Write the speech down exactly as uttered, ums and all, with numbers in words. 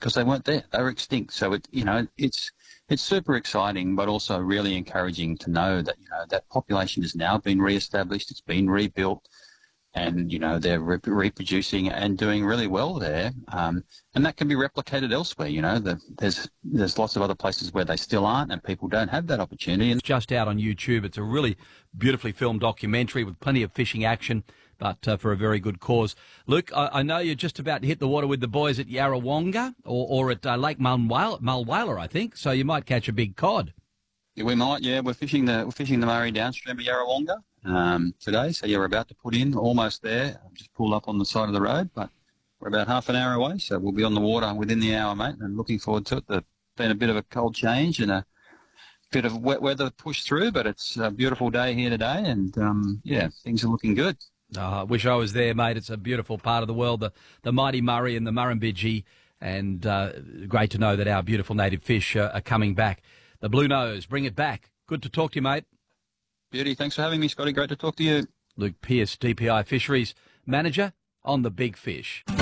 because they weren't there. They were extinct. So it, you know, it's it's super exciting, but also really encouraging to know that, you know, that population has now been re-established. It's been rebuilt. And, you know, they're re- reproducing and doing really well there. Um, and that can be replicated elsewhere. You know, the, there's there's lots of other places where they still aren't and people don't have that opportunity. It's just out on YouTube. It's a really beautifully filmed documentary with plenty of fishing action, but uh, for a very good cause. Luke, I, I know you're just about to hit the water with the boys at Yarrawonga or, or at uh, Lake Mulwala, Mulwala, I think, so you might catch a big cod. Yeah, we might, yeah. We're fishing the we're fishing the Murray downstream of Yarrawonga um, today, so yeah, we're about to put in, almost there. I've just pulled up on the side of the road, but we're about half an hour away, so we'll be on the water within the hour, mate, and looking forward to it. There's been a bit of a cold change and a bit of wet weather pushed through, but it's a beautiful day here today, and um, yeah, things are looking good. Oh, I wish I was there, mate. It's a beautiful part of the world, the, the mighty Murray and the Murrumbidgee, and uh, great to know that our beautiful native fish uh, are coming back. The Blue Nose, bring it back. Good to talk to you, mate. Beauty, thanks for having me, Scotty. Great to talk to you. Luke Pearce, D P I Fisheries Manager on the Big Fish.